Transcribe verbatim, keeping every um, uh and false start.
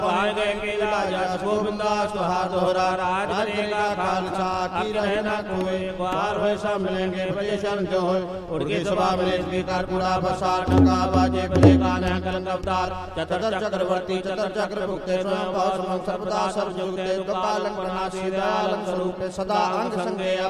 पाए गए केला जस गोविंदा सुहार दोहरा राज करेगा खालसा की रहे ना कोई बार वैसा मिलेंगे बजे शरण जो हो उड़के सभा में स्वीकार पूरा बसार टंका बाजे बजे गाने कलंक अवतार चतर चक्रवर्ती चतर चक्र भुक्ते स्वयं भाव सर्वदा सर्वजुगते कपालं प्रणासी दयालं स्वरूपे सदा अंग संगे